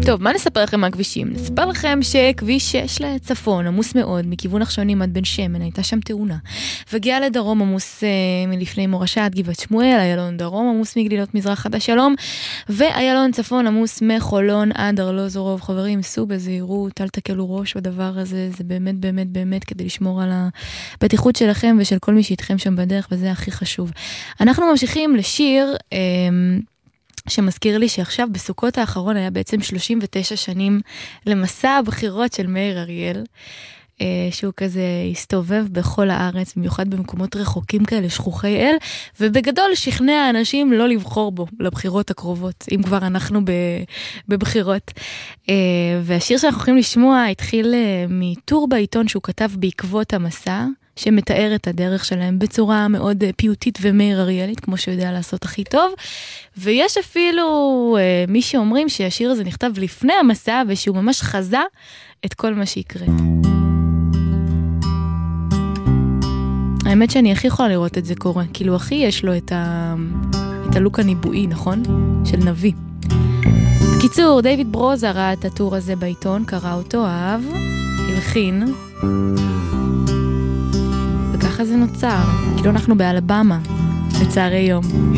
טוב, מה נספר לכם מהכבישים? נספר לכם שכביש 6 לצפון עמוס מאוד, מכיוון נחשונים עד בן שמן, הייתה שם תאונה. וגיעה לדרום עמוס מלפני מורשה עד גבעת שמואל, איילון דרום עמוס מגלילות מזרח עד השלום, ואיילון צפון עמוס מחולון עד ארלוזורוב. חברים, סעו בזהירות, אל תקלו ראש בדבר הזה, זה באמת באמת באמת כדי לשמור על הבטיחות שלכם ושל כל מי שאיתכם שם בדרך, וזה הכי חשוב. אנחנו ממשיכים לשיר שמזכיר לי שעכשיו בסוכות האחרון היה בעצם 39 שנים למסע הבחירות של מאיר אריאל, שהוא כזה הסתובב בכל הארץ, במיוחד במקומות רחוקים כאלה, שכוחי אל, ובגדול שכנע האנשים לא לבחור בו לבחירות הקרובות, אם כבר אנחנו בבחירות. והשיר שאנחנו הולכים לשמוע התחיל מטור בעיתון שהוא כתב בעקבות המסע, שמתאר את הדרך שלהם בצורה מאוד פיוטית ומאיר אריאלית, כמו שהוא יודע לעשות הכי טוב. ויש אפילו מי שאומרים שהשיר הזה נכתב לפני המסע, ושהוא ממש חזה את כל מה שיקרה. האמת שאני הכי יכולה לראות את זה קורה, כאילו הכי יש לו את הלוק הניבואי, נכון? של נביא. בקיצור, דיוויד ברוזה ראה את הטור הזה בעיתון, קרא אותו, אהב, הלחין, וככה זה נוצר. כאילו אנחנו באלבמה, לצערי יום.